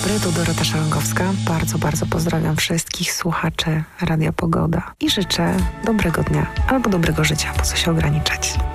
dobry, tu Dorota Szalongowska. Bardzo, bardzo pozdrawiam wszystkich słuchaczy Radia Pogoda i życzę dobrego dnia albo dobrego życia, po co się ograniczać.